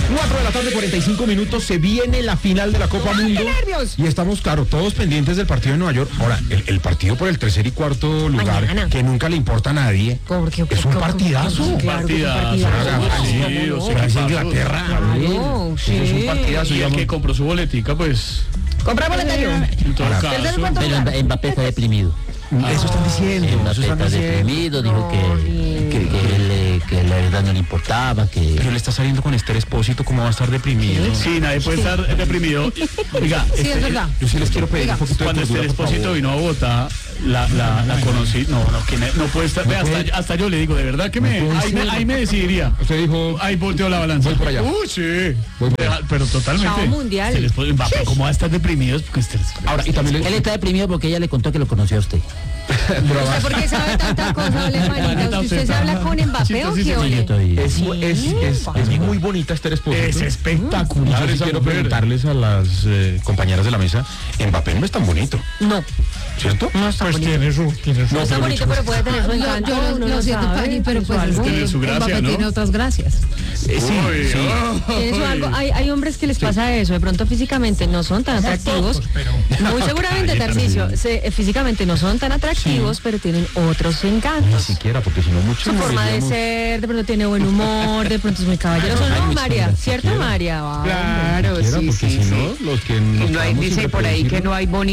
4 de la tarde, 45 minutos, se viene la final de la Copa Mundo. Nervios! Y estamos, claro, todos pendientes del partido de Nueva York. Ahora, el partido por el tercer y cuarto lugar, Mañana. que nunca le importa a nadie, es un partidazo. Francia-Inglaterra. Claro, sí. Es un partidazo. Y el que compró su boletica, pues, Compra boletario. en todo Ahora, caso. Pero Mbappé está deprimido. Eso están diciendo. Eso Mbappé están está diciendo. deprimido, dijo que la verdad no le importaba, que... Pero le está saliendo con Esther Espósito, ¿cómo va a estar deprimido? Sí, nadie puede estar deprimido. Oiga, Sí, es verdad. Yo sí les quiero pedir un poquito de cuando cordura, Esther por Espósito favor. vino a Bogotá, la conocí. No puede estar. Vea, hasta yo le digo, de verdad que ahí me decidiría. Usted dijo, Ahí volteó la balanza. Voy por allá. Sí. Voy por allá. Pero totalmente. Chao, mundial. Se les puede, Mbappé, ¿cómo va a estar deprimido? Porque ahora, y también Él está deprimido porque ella le contó que lo conoció a usted. ¿Usted por qué sabe tanta cosa, Alemanita? ¿Usted se habla con Mbappé o qué ole? es muy bonita Esther Espósito. Es Y espectacular yo sí esa quiero mujer. preguntarles a las compañeras de la mesa, Mbappé no es tan bonito, No, ¿cierto? no está bonito. Tiene No está bonito, pero puede tener su encanto. Yo uno lo siento, sabe, Pani, pero pues algo. Tiene su gracia, Mbappé ¿no? tiene otras gracias. Tiene su algo. Hay hombres que les pasa eso, de pronto físicamente no son tan atractivos. Muy seguramente, Tarcisio, físicamente no son tan atractivos, pero tienen otros Ni encantos. siquiera, porque si no mucho Su forma de ser, de pronto tiene buen humor, de pronto es muy caballeroso, ¿no, María? ¿Cierto, María? Claro, porque sí, si sí, no, sí. los que Y nos no hay, quedamos dice sin por ahí que reproducirlo,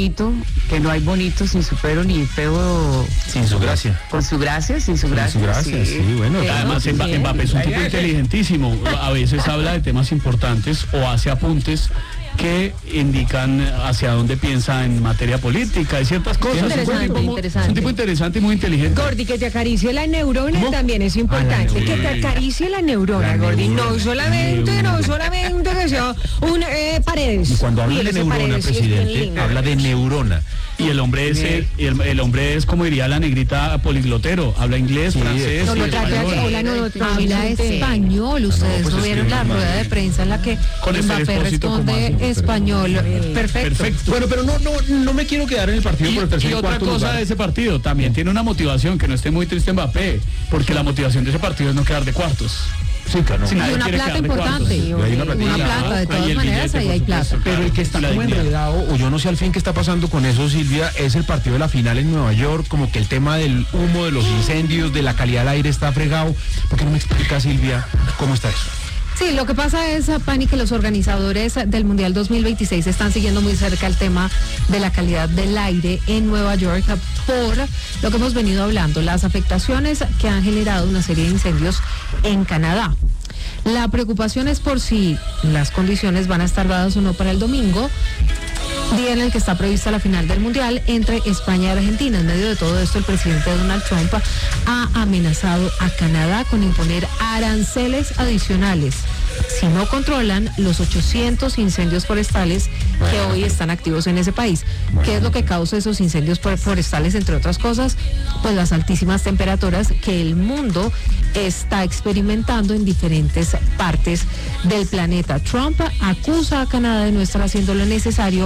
no hay bonito sin su pero ni feo sin su gracia. con su gracia, sin su gracia. Sin su gracia, sí, bueno. Además, Sí. Mbappé es un tipo inteligentísimo. A veces habla de temas importantes o hace apuntes que indican hacia dónde piensa en materia política y ciertas cosas. Interesante, Es un tipo interesante y muy inteligente. Gordi, que te acaricie la neurona ¿Cómo? también es importante. neurona. Que te acaricie la neurona, La Gordi. neurona. No solamente que sea un Paredes. Y cuando habla Mire, de ese neurona, Paredes sí es bien presidente, lindo. habla de neurona. Y el hombre es, el hombre es, como diría la negrita, poliglotero. Habla inglés, Sí, francés No y lo trate español. así, hola, no lo trate. Habla español, ustedes pues no es vieron que la mi rueda madre- de prensa en la que Con Esther Mbappé Espósito, ¿cómo responde hace? español. Perfecto. Perfecto. Bueno, pero no me quiero quedar en el partido por el tercer Y y otra cuarto cosa lugar. de ese partido, también tiene una motivación, que no esté muy triste Mbappé, porque la motivación de ese partido es no quedar de cuartos. Sí, claro. Si Y nadie una quiere plata quedar de importante. cuartos. Y hay una Una platilla. plata, de Ahí todas el maneras, billete, ahí por hay plata. supuesto. Pero el que está La como dignidad. enredado, o yo no sé al fin qué está pasando con eso, Silvia, es el partido de la final en Nueva York, como que el tema del humo, de los incendios, de la calidad del aire está fregado. ¿Por qué no me explica, Silvia, cómo está eso? Sí, lo que pasa es, Pani, que los organizadores del Mundial 2026 están siguiendo muy cerca el tema de la calidad del aire en Nueva York por lo que hemos venido hablando, las afectaciones que han generado una serie de incendios en Canadá. La preocupación es por si las condiciones van a estar dadas o no para el domingo, día en el que está prevista la final del Mundial entre España y Argentina. En medio de todo esto, el presidente Donald Trump ha amenazado a Canadá con imponer aranceles adicionales si no controlan los 800 incendios forestales que hoy están activos en ese país. ¿Qué es lo que causa esos incendios forestales, entre otras cosas? Pues las altísimas temperaturas que el mundo está experimentando en diferentes partes del planeta. Trump acusa a Canadá de no estar haciendo lo necesario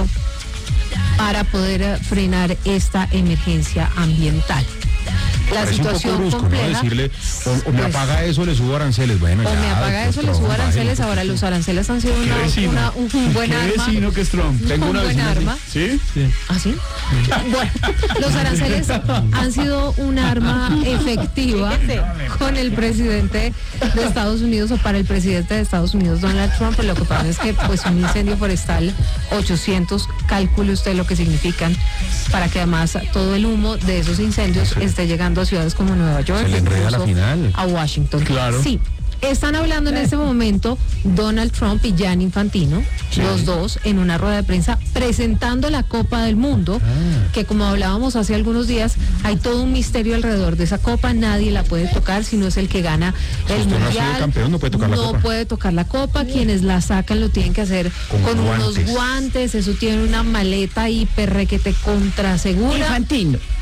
para poder frenar esta emergencia ambiental. La Parece un poco situación brusco, compleja. ¿no? Decirle, o me pues, apaga eso, le subo aranceles. Bueno, o ya, me apaga doctor eso, le Trump, subo aranceles. bájale, Ahora los aranceles han sido ¿Qué vecino? un buen ¿Qué arma. vecino que es Trump? Tengo una un buen vecina así. arma. ¿Sí? ¿Ah, sí? Bueno, los aranceles han sido un arma efectiva con el presidente de Estados Unidos o para el presidente de Estados Unidos, Donald Trump. Lo que pasa es que pues un incendio forestal, 800, calcule usted lo que significan, para que además todo el humo de esos incendios esté llegando a ciudades como Nueva York, Se le enreda la incluso final. a Washington. Claro. Sí. Están hablando en este momento Donald Trump y Gianni Infantino, los dos en una rueda de prensa presentando la Copa del Mundo, que como hablábamos hace algunos días, hay todo un misterio alrededor de esa copa, nadie la puede tocar si no es el que gana el usted no ha sido mundial. campeón, no puede tocar la No copa. puede tocar la copa, quienes la sacan lo tienen que hacer Con unos guantes. guantes, eso tiene una maleta hiper requete contra segura. Infantino.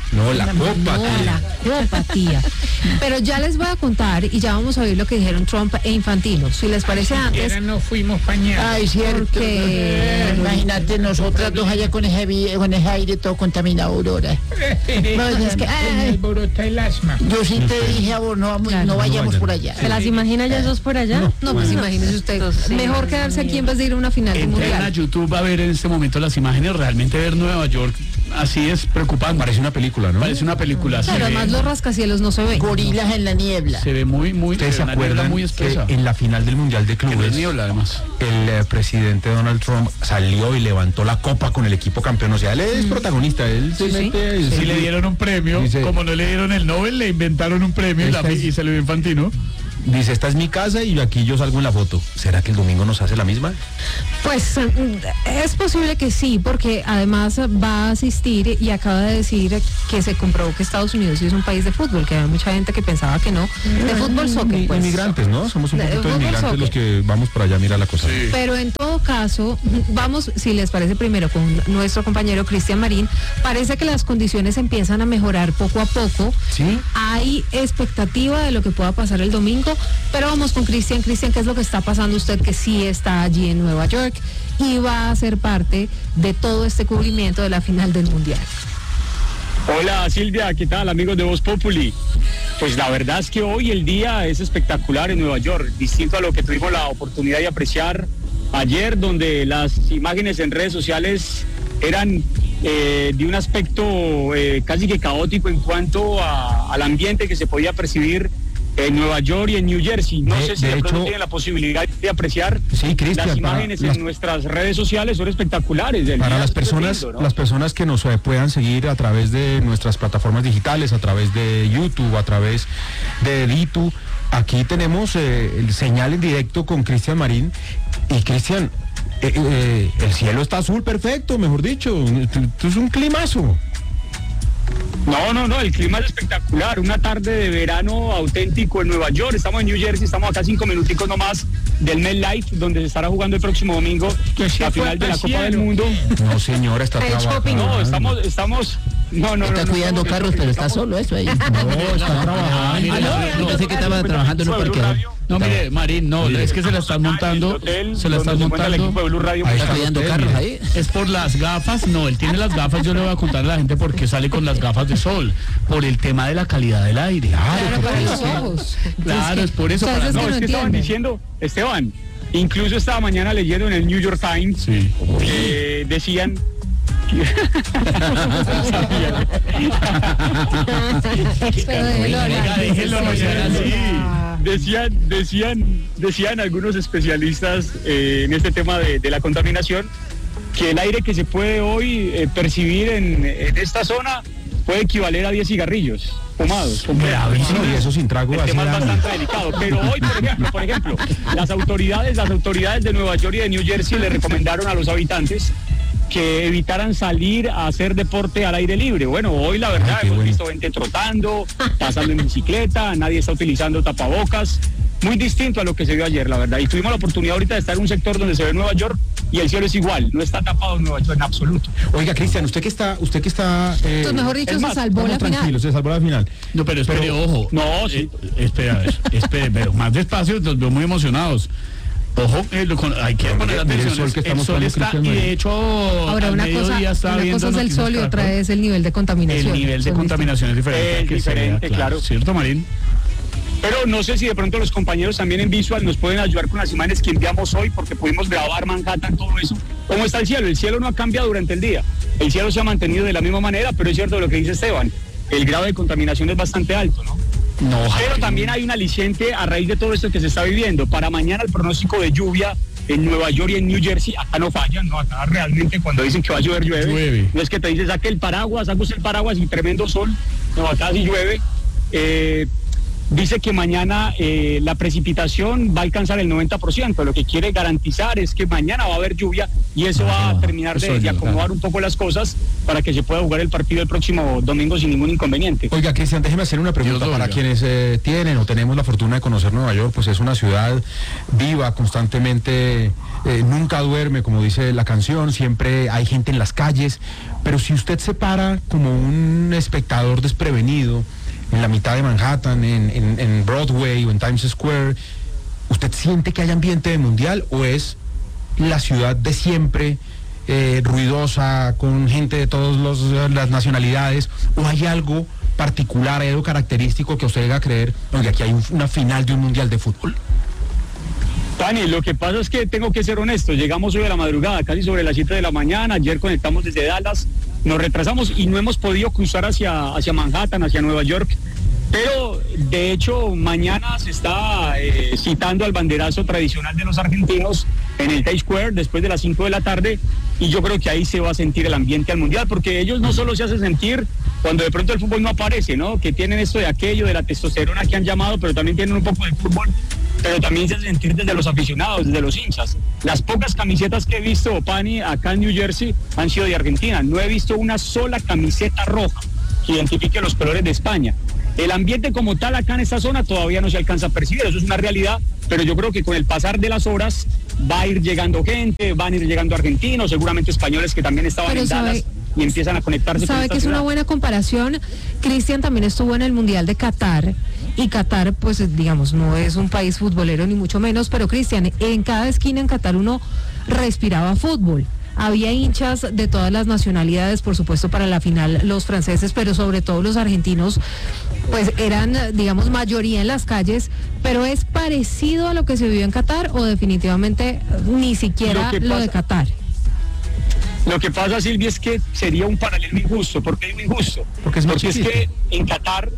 No, la copa. No, la copa, tía. Pero ya les voy a contar y ya vamos a oír lo que dijeron Trump e Infantino. Si les parece antes. No fuimos pañados. Ay, cierto. Porque- Imagínate nosotras dos allá con ese aire todo contaminado, Aurora. es que- Alborota el asma. Yo sí te dije a vos, no Claro. vayamos No por vayan. allá. ¿Se las imagina ya esos por allá? No, pues imagínese usted. Sí, Mejor quedarse aquí en vez de ir a una final de Entren a mundial. YouTube a ver en este momento las imágenes, realmente ver Nueva York así es preocupante. Parece una película, ¿no? Parece una película. Pero además ve, los rascacielos no se ven. Gorilas en la niebla. se ve muy, ¿Ustedes se una niebla acuerdan muy que espesa. en la final del Mundial de Que no es Clubes niebla, además. el presidente Donald Trump salió y levantó la copa con el equipo campeón? O sea, él es protagonista, él se Sí, mete... Si le dieron un premio, Dice- como no le dieron el Nobel, le inventaron un premio Esta es- y se lo dio Infantino. Dice, esta es mi casa y aquí yo salgo en la foto. ¿Será que el domingo nos hace la misma? Pues es posible que sí, porque además va a asistir y acaba de decir que se comprobó que Estados Unidos sí es un país de fútbol, que había mucha gente que pensaba que no. De fútbol soccer, pues. Inmigrantes, ¿no? Somos un De poquito fútbol inmigrantes soccer. los que vamos por allá, mira la cosa. Pero en todo caso, vamos, si les parece primero con nuestro compañero Cristian Marín, parece que las condiciones empiezan a mejorar poco a poco. ¿Sí? Hay expectativa de lo que pueda pasar el domingo, pero vamos con Cristian. Cristian, ¿qué es lo que está pasando usted que sí está allí en Nueva York y va a ser parte de todo este cubrimiento de la final del Mundial? Hola Silvia, ¿qué tal amigos de Voz Populi? Pues la verdad es que hoy el día es espectacular en Nueva York, distinto a lo que tuvimos la oportunidad de apreciar ayer, donde las imágenes en redes sociales eran de un aspecto casi que caótico en cuanto al ambiente que se podía percibir en Nueva York y en New Jersey. No sé si de de pronto hecho- tienen la posibilidad de apreciar. Sí, Cristian, las para imágenes las- en nuestras redes sociales son espectaculares. El Para día las es súper personas, lindo, ¿no? las personas que nos puedan seguir a través de nuestras plataformas digitales, a través de YouTube, a través de Ditu, aquí tenemos el señal en directo con Cristian Marín. Y Cristian, el cielo está azul perfecto, mejor dicho, esto es un climazo. No, el clima es espectacular, una tarde de verano auténtico en Nueva York, estamos en New Jersey, estamos acá 5 minuticos nomás del MetLife, donde se estará jugando el próximo domingo la final de la Copa del Mundo. No, señora, está El trabajando. shopping. No, estamos, no. Está cuidando estamos- carros, pero está estamos- solo eso ahí. No, está trabajando. Yo pensé que estaba trabajando en un parqueador. No, mire, Marín, no, es que se la están montando, Hotel, se la donde están se encuentra el equipo montando. de Blue Radio. Ahí Está está cuidando el carros hotel. ahí. Es por las gafas, no, él tiene las gafas, yo le voy a contar a la gente por qué sale con las gafas de sol, por el tema de la calidad del aire. Claro, para los ojos. Claro, es por eso. O sea, para- es No, que es que estaban entienden. diciendo, Esteban, incluso esta mañana leyendo en el New York Times, Sí. decían... Pero déjelo hablar. Oiga, déjelo hablar así. Decían algunos especialistas en este tema de la contaminación que el aire que se puede hoy percibir en esta zona puede equivaler a 10 cigarrillos fumados. Bravísimo, y eso sin trago El hace tema es daño. bastante delicado, pero hoy, por ejemplo, las autoridades de Nueva York y de New Jersey le recomendaron a los habitantes que evitaran salir a hacer deporte al aire libre. Bueno, hoy la verdad Ay, qué hemos bueno. visto gente trotando, pasando en bicicleta, nadie está utilizando tapabocas, muy distinto a lo que se vio ayer, la verdad. Y tuvimos la oportunidad ahorita de estar en un sector donde se ve Nueva York y el cielo es igual, no está tapado Nueva York en absoluto. Oiga, Cristian, usted que está, Entonces, mejor dicho, es se más, salvó no, la final. tranquilo, se salvó la final. No, pero espere, ojo. No, sí. Espera, pero más despacio, los veo muy emocionados. Ojo, hay que poner Mire el atención. sol que está El sol mostrando está, Cristian y Marín. de hecho, Ahora, al una mediodía estaba cosa viendo es el Noticias sol y otra Caracol. es el nivel de contaminación. El nivel de Son contaminación es diferente. Es que se vea, diferente, claro. ¿Cierto, Marín? Pero no sé si de pronto los compañeros también en Visual nos pueden ayudar con las imágenes que enviamos hoy, porque pudimos grabar Manhattan, todo eso. ¿Cómo está el cielo? El cielo no ha cambiado durante el día. El cielo se ha mantenido de la misma manera, pero es cierto lo que dice Esteban. El grado de contaminación es bastante alto, ¿no? No, Pero también hay un aliciente a raíz de todo esto que se está viviendo. Para mañana el pronóstico de lluvia en Nueva York y en New Jersey, acá no fallan, ¿no? Acá realmente cuando dicen que va a llover, llueve. Llueve. No es que te dices, saque el paraguas, saca usted el paraguas y tremendo sol. No, acá sí llueve. dice que mañana la precipitación va a alcanzar el 90%. Lo que quiere garantizar es que mañana va a haber lluvia y eso va a terminar de acomodar un poco las cosas para que se pueda jugar el partido el próximo domingo sin ningún inconveniente. Oiga, Cristian, déjeme hacer una pregunta para quienes tienen o tenemos la fortuna de conocer Nueva York. Pues es una ciudad viva, constantemente, nunca duerme, como dice la canción, siempre hay gente en las calles, pero si usted se para como un espectador desprevenido en la mitad de Manhattan, en Broadway o en Times Square, ¿usted siente que hay ambiente de mundial o es la ciudad de siempre, ruidosa, con gente de todas las nacionalidades, o hay algo particular, hay algo característico que usted haga creer, oye, aquí hay una final de un mundial de fútbol? Dani, lo que pasa es que tengo que ser honesto, llegamos hoy a la madrugada, casi sobre las 7 de la mañana, ayer conectamos desde Dallas, nos retrasamos y no hemos podido cruzar hacia Manhattan, hacia Nueva York, pero de hecho mañana se está citando al banderazo tradicional de los argentinos en el Times Square después de las 5 de la tarde y yo creo que ahí se va a sentir el ambiente al mundial, porque ellos no solo se hacen sentir cuando de pronto el fútbol no aparece, ¿no? Que tienen esto de aquello, de la testosterona que han llamado, pero también tienen un poco de fútbol, pero también se hace sentir desde los aficionados, desde los hinchas. Las pocas camisetas que he visto, Pani, acá en New Jersey han sido de Argentina. No he visto una sola camiseta roja que identifique los colores de España. El ambiente como tal acá en esta zona todavía no se alcanza a percibir, eso es una realidad, pero yo creo que con el pasar de las horas va a ir llegando gente, van a ir llegando argentinos, seguramente españoles que también estaban en Dallas y empiezan a conectarse con esta ¿Sabe que es ciudad? una buena comparación? Cristian también estuvo en el Mundial de Qatar y Qatar, pues digamos, no es un país futbolero ni mucho menos, pero Cristian, en cada esquina en Qatar uno respiraba fútbol. Había hinchas de todas las nacionalidades, por supuesto para la final los franceses, pero sobre todo los argentinos, pues eran, digamos, mayoría en las calles, pero ¿es parecido a lo que se vivió en Qatar o definitivamente ni siquiera lo de Qatar? Lo que pasa, Silvia, es que sería un paralelo injusto. ¿Por qué digo injusto? Porque es que en Qatar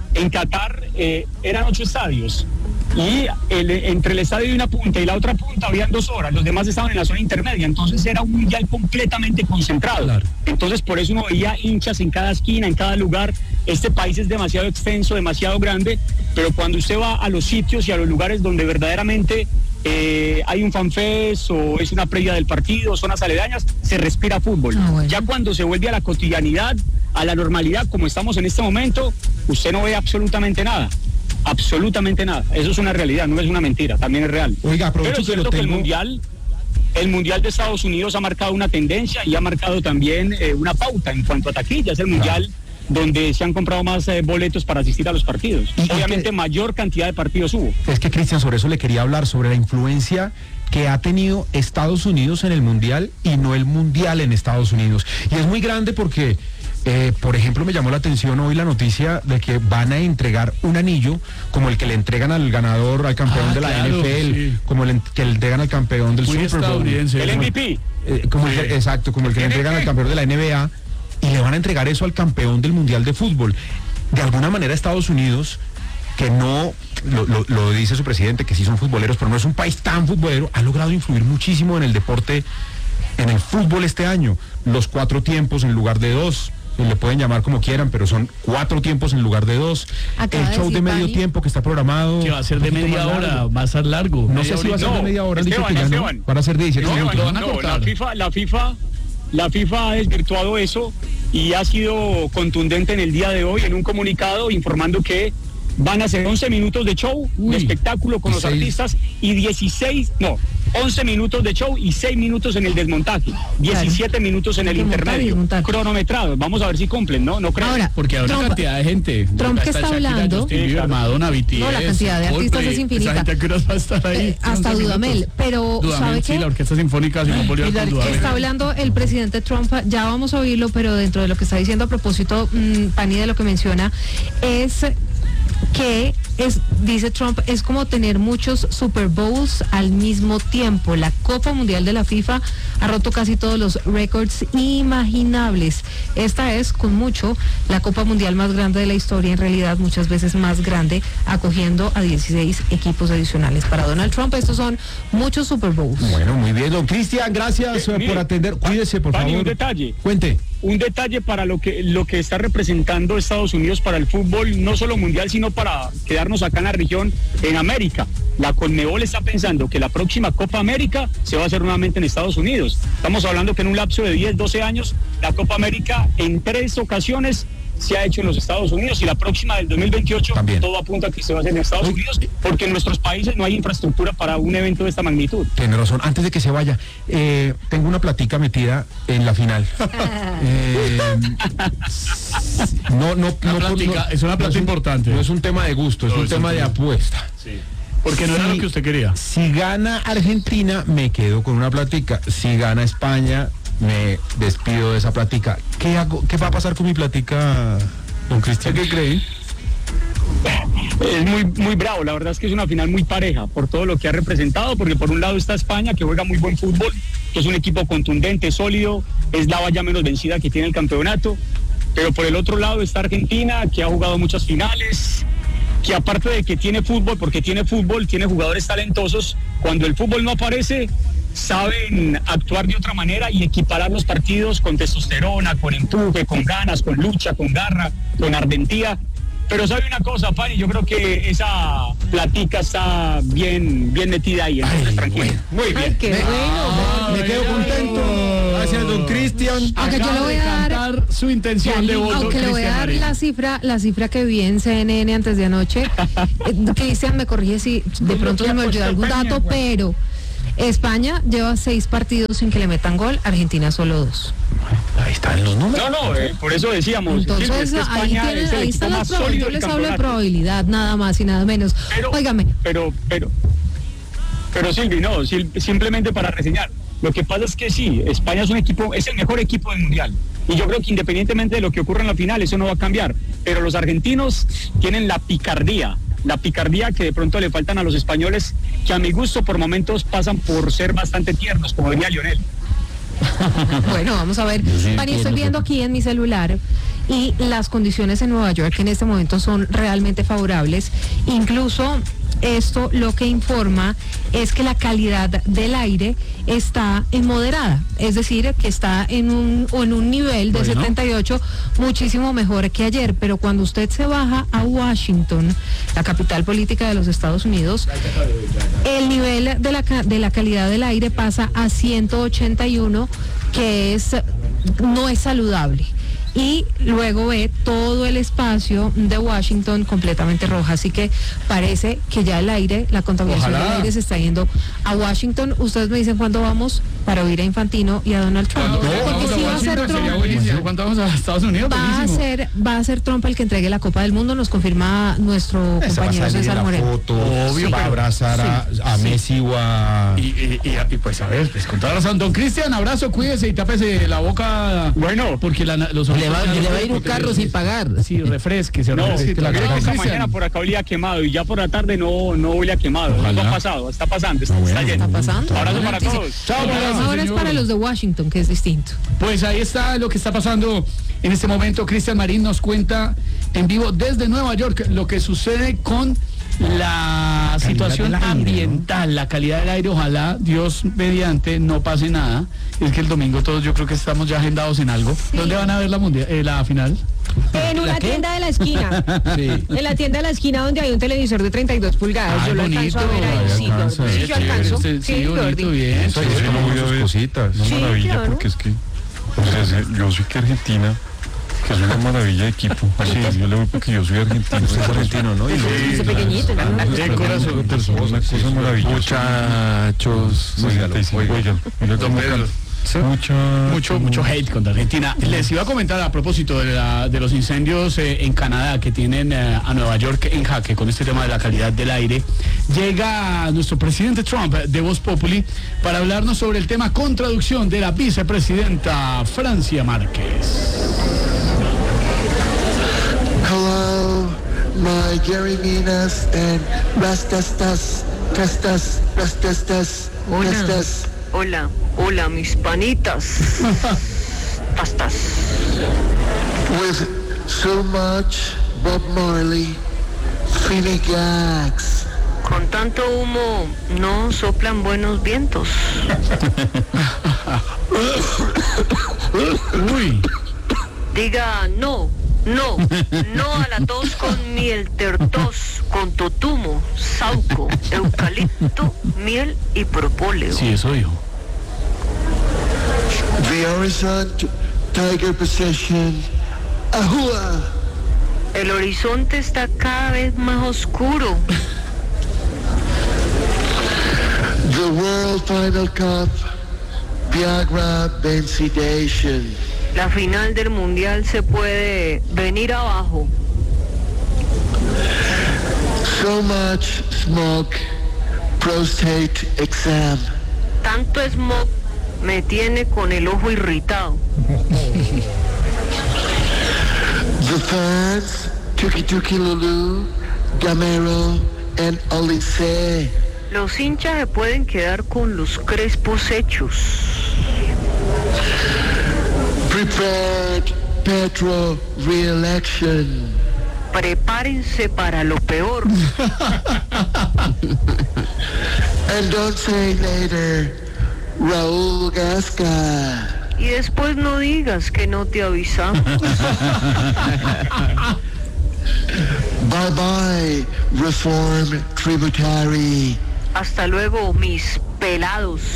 eran 8 estadios y entre el estadio de una punta y la otra punta habían 2 horas, los demás estaban en la zona intermedia, entonces era un mundial completamente concentrado. Claro. Entonces por eso uno veía hinchas en cada esquina, en cada lugar. Este país es demasiado extenso, demasiado grande, pero cuando usted va a los sitios y a los lugares donde verdaderamente hay un fanfest o es una previa del partido, zonas aledañas, se respira fútbol. Bueno. Ya cuando se vuelve a la cotidianidad, a la normalidad como estamos en este momento, usted no ve absolutamente nada. Absolutamente nada. Eso es una realidad, no es una mentira, también es real. Oiga, pero es cierto que el mundial de Estados Unidos ha marcado una tendencia y ha marcado también una pauta en cuanto a taquillas. El mundial donde se han comprado más boletos para asistir a los partidos. Obviamente mayor cantidad de partidos hubo. Es que, Cristian, sobre eso le quería hablar, sobre la influencia que ha tenido Estados Unidos en el mundial y no el mundial en Estados Unidos. Y es muy grande porque, por ejemplo, me llamó la atención hoy la noticia de que van a entregar un anillo como el que le entregan al ganador, al campeón de la NFL, sí, como el que le entregan al campeón del Super Bowl. El MVP. Exacto, como el que le entregan al campeón de la NBA. Y le van a entregar eso al campeón del Mundial de Fútbol. De alguna manera Estados Unidos, que no, lo dice su presidente, que sí son futboleros, pero no es un país tan futbolero, ha logrado influir muchísimo en el deporte, en el fútbol este año. Los 4 tiempos en lugar de 2, le pueden llamar como quieran, pero son 4 tiempos en lugar de 2. El show de medio tiempo que está programado, que va a ser de media hora, va a ser largo. No sé si va a ser de media hora, dicho que ya no, van a ser de 17 minutos. La FIFA ha desvirtuado eso y ha sido contundente en el día de hoy en un comunicado informando que van a ser 11 minutos de show, de espectáculo con los artistas y 11 minutos de show y 6 minutos en el desmontaje, 17 minutos en el intermedio, cronometrados. Vamos a ver si cumplen, ¿no? No creo. Ahora, porque hay una cantidad de gente. Trump que está hablando. Madonna, BTS, no, la cantidad de artistas es infinita. Esa gente que va a estar ahí. Hasta Dudamel, pero ¿sabe qué? Sí, la Orquesta Sinfónica Simón Bolívar con Dudamel. Está hablando el presidente Trump, ya vamos a oírlo, pero dentro de lo que está diciendo a propósito, Pani, de lo que menciona, es que dice Trump, es como tener muchos Super Bowls al mismo tiempo. La Copa Mundial de la FIFA ha roto casi todos los récords imaginables. Esta es, con mucho, la Copa Mundial más grande de la historia, en realidad muchas veces más grande, acogiendo a 16 equipos adicionales. Para Donald Trump, estos son muchos Super Bowls. Bueno, muy bien, don Cristian, gracias por atender. Cuídese, por favor. Un detalle. Cuente. un detalle para lo que está representando Estados Unidos para el fútbol, no solo mundial, sino para quedarnos acá en la región, en América. La Conmebol está pensando que la próxima Copa América se va a hacer nuevamente en Estados Unidos. Estamos hablando que en un lapso de 10, 12 años, la Copa América en 3 ocasiones se ha hecho en los Estados Unidos, y la próxima del 2028 también. Todo apunta a que se va a hacer en Estados Unidos, porque en nuestros países no hay infraestructura para un evento de esta magnitud. Tiene razón. Antes de que se vaya, tengo una platica metida en la final. Es una plata importante. No es un tema de gusto, es un tema de apuesta. Sí. Porque no era lo que usted quería. Si gana Argentina, me quedo con una platica. Si gana España, me despido de esa platica. ¿Qué hago? ¿Qué va a pasar con mi platica, don Cristian? ¿Qué cree? Es muy bravo, la verdad es que es una final muy pareja por todo lo que ha representado, porque por un lado está España, que juega muy buen fútbol, que es un equipo contundente, sólido, es la valla menos vencida que tiene el campeonato, pero por el otro lado está Argentina, que ha jugado muchas finales, que aparte de que tiene fútbol, porque tiene fútbol, tiene jugadores talentosos. Cuando el fútbol no aparece, saben actuar de otra manera y equiparar los partidos con testosterona, con empuje, con ganas, con lucha, con garra, con ardentía. Pero sabe una cosa, Pani, yo creo que esa platica está bien metida ahí, entonces tranquilo. Muy bien. Ay, qué bueno. Me quedo contento. Gracias, don Cristian. Aunque yo le voy a dar su intención de voto. Aunque le voy a dar la cifra que vi en CNN antes de anoche. Cristian me corrige si de pronto se me olvidó algún dato, pero España lleva 6 partidos sin que le metan gol, Argentina solo 2. Ahí están los números. No, por eso decíamos. Entonces, es que ahí están las probabilidades. Yo les hablo de probabilidad, nada más y nada menos. Óigame. Pero Silvi, no, simplemente para reseñar. Lo que pasa es que sí, España es el mejor equipo del mundial. Y yo creo que independientemente de lo que ocurra en la final, eso no va a cambiar. Pero los argentinos tienen la picardía que de pronto le faltan a los españoles, que a mi gusto por momentos pasan por ser bastante tiernos, como diría Lionel. Bueno, vamos a ver. Pani, estoy viendo aquí en mi celular y las condiciones en Nueva York en este momento son realmente favorables. Incluso esto lo que informa es que la calidad del aire está en moderada, es decir, que está en un nivel de 78, muchísimo mejor que ayer. Pero cuando usted se baja a Washington, la capital política de los Estados Unidos, el nivel de la calidad del aire pasa a 181, que no es saludable. Y luego ve todo el espacio de Washington completamente roja. Así que parece que ya la contaminación del aire se está yendo a Washington. Ustedes me dicen cuándo vamos para oír a Infantino y a Donald Trump. Porque si va a ser Trump. ¿Cuándo vamos a Estados Unidos? Va a ser Trump el que entregue la Copa del Mundo, nos confirma nuestro compañero César Moreno. Obvio, va a abrazar a Messi o a... Y pues a ver, pues con toda razón. Don Cristian, abrazo, cuídese y tápese la boca. Bueno, porque los le va a ir un carro sin pagar. Sí, refresquese. No, esta mañana por acá olía quemado y ya por la tarde no olía quemado. No ha pasado, está pasando, está lleno. Está pasando. Abrazo para todos. Chao, ahora es para los de Washington, que es distinto. Pues ahí está lo que está pasando en este momento. Cristian Marín nos cuenta en vivo desde Nueva York lo que sucede con la situación ambiental, la calidad del aire. Ojalá, Dios mediante, no pase nada. Es que el domingo todos yo creo que estamos ya agendados en algo. Sí. ¿Dónde van a ver la final? En una tienda de la esquina. Sí. En la tienda de la esquina donde hay un televisor de 32 pulgadas. Ay, yo lo bonito, alcanzo a ver ahí. Sí, yo alcanzo. Sí, bonito, bien. Eso voy a ver cositas. Una maravilla, claro. Porque es que yo soy que Argentina, que es una maravilla de equipo. Sí, yo le voy porque yo soy argentino. Usted es argentino, ¿no? Y ese pequeñito, de corazón, una cosa maravillosa. Muchachos, oigan, mucho hate contra Argentina. Les iba a comentar a propósito de los incendios en Canadá, que tienen a Nueva York en jaque con este tema de la calidad del aire. Llega nuestro presidente Trump de Voz Populi para hablarnos sobre el tema con traducción de la vicepresidenta Francia Márquez. Hello, my Gary Minas and Rastastas. Hola, mis panitas. Pastas. With so much Bob Marley, Philly Gags. Con tanto humo no soplan buenos vientos. Uy, Diga no a la tos con miel, tertos, con totumo, sauco, eucalipto, miel y propóleo. Sí, eso dijo. The Horizon Tiger Procession. Ahua. El horizonte está cada vez más oscuro. The World Final Cup. Viagra Bencidation. La final del mundial se puede venir abajo. So much smoke. Prostate exam. Tanto smog me tiene con el ojo irritado. The fans, Tuki Tuki Lulu, Gamero, and Olise. Los hinchas se pueden quedar con los crespos hechos. Prepared Petro re-election. Prepárense para lo peor. And don't say later, Raúl Gasca. Y después no digas que no te avisamos. Bye bye, Reform Tributary. Hasta luego, mis pelados.